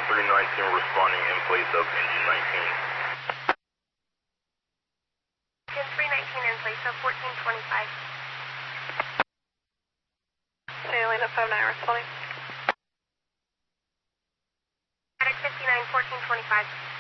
10-319 responding in place of engine 19. 10-319 in place of 1425. Salina 59 responding. Attic 59, 1425.